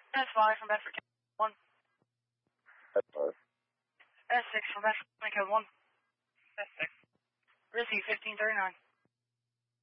S5 from Bedford County 1. S5. S6 from Bedford County 1. S6. Rizzy 1539.